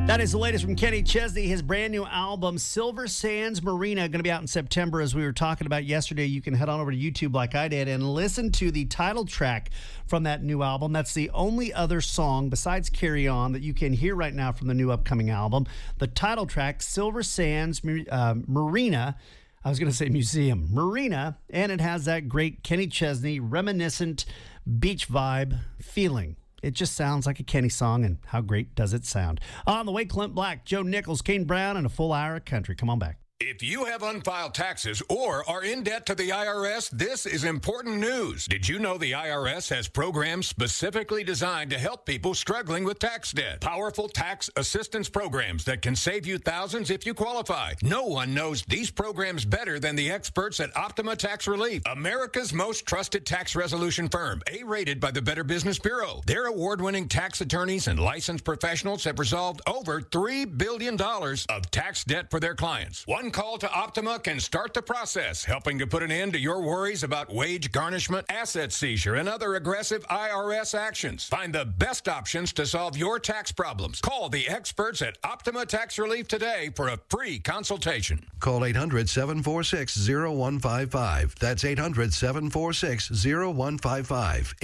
That is the latest from Kenny Chesney. His brand new album, Silver Sands Marina, going to be out in September, as we were talking about yesterday. You can head on over to YouTube like I did and listen to the title track from that new album. That's the only other song besides Carry On that you can hear right now from the new upcoming album. The title track, Silver Sands Marina. I was going to say museum. Marina. And it has that great Kenny Chesney reminiscent beach vibe feeling. It just sounds like a Kenny song, and how great does it sound? On the way, Clint Black, Joe Nichols, Kane Brown, and a full hour of country. Come on back. If you have unfiled taxes or are in debt to the IRS, this is important news. Did you know the IRS has programs specifically designed to help people struggling with tax debt? Powerful tax assistance programs that can save you thousands if you qualify. No one knows these programs better than the experts at Optima Tax Relief, America's most trusted tax resolution firm, A-rated by the Better Business Bureau. Their award-winning tax attorneys and licensed professionals have resolved over $3 billion of tax debt for their clients. One call to Optima can start the process, helping to put an end to your worries about wage garnishment, asset seizure, and other aggressive IRS actions. Find the best options to solve your tax problems. Call the experts at Optima Tax Relief today for a free consultation. Call 800-746-0155. That's 800-746-0155.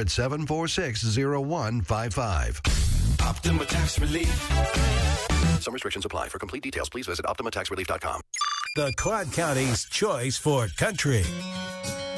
800-746-0155. Optima Tax Relief. Some restrictions apply. For complete details, please visit OptimaTaxRelief.com. The Quad County's choice for country.